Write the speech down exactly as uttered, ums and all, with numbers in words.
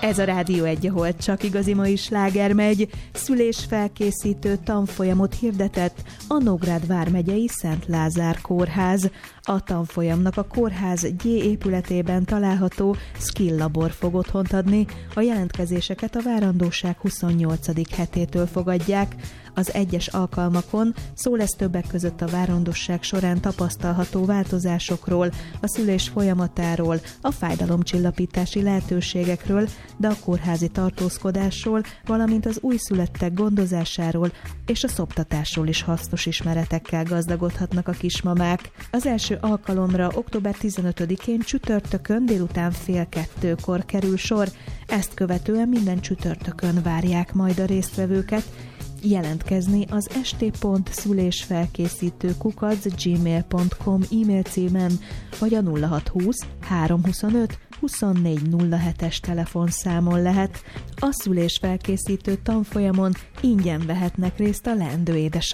Ez a Rádió Egy, ahol csak igazi mai sláger megy. Szülésfelkészítő tanfolyamot hirdetett a Nógrád vármegyei Szent Lázár kórház. A tanfolyamnak a kórház G épületében található Skill Labor fog otthont adni. A jelentkezéseket a várandóság huszonnyolcadik hetétől fogadják. Az egyes alkalmakon szó lesz többek között a várandosság során tapasztalható változásokról, a szülés folyamatáról, a fájdalomcsillapítási lehetőségekről, de a kórházi tartózkodásról, valamint az újszülöttek gondozásáról és a szoptatásról is hasznos ismeretekkel gazdagodhatnak a kismamák. Az első alkalomra október tizenötödikén csütörtökön délután fél kettőkor kerül sor, ezt követően minden csütörtökön várják majd a résztvevőket. Jelentkezni az st pont szülésfelkészítő kukac gmail pont com e-mail címen, vagy a nulla hatszázhúsz háromszázhuszonöt huszonnégy nulla hetes telefonszámon lehet. A szülésfelkészítő tanfolyamon ingyen vehetnek részt a leendő édesanyák.